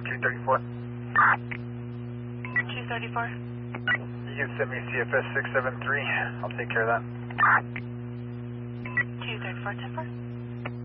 234. 234. You can send me CFS 673. I'll take care of that. 234, 10-4.